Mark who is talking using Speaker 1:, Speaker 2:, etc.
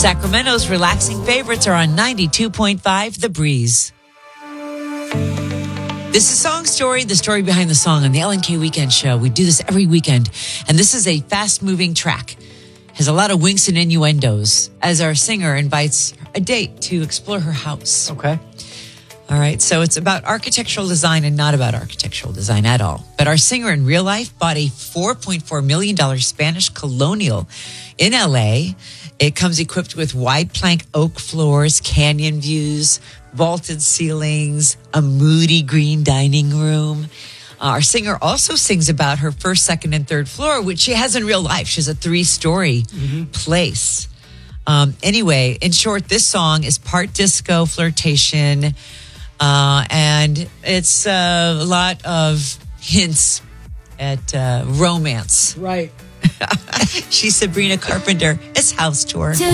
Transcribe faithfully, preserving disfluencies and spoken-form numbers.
Speaker 1: Sacramento's relaxing favorites are on ninety-two point five The Breeze. This is Song Story, the story behind the song on the Ellen K Weekend Show. We do this every weekend, and this is a fast-moving track. Has a lot of winks and innuendos as our singer invites a date to explore her house.
Speaker 2: Okay.
Speaker 1: All right, so it's about architectural design and not about architectural design at all. But our singer in real life bought a four point four million dollars Spanish colonial in L A. It comes equipped with wide plank oak floors, canyon views, vaulted ceilings, a moody green dining room. Uh, our singer also sings about her first, second, and third floor, which she has in real life. She has a three-story mm-hmm. place. Um, anyway, in short, this song is part disco, flirtation, uh, and it's uh, a lot of hints at uh, romance.
Speaker 2: Right.
Speaker 1: She's Sabrina Carpenter. It's House Tour.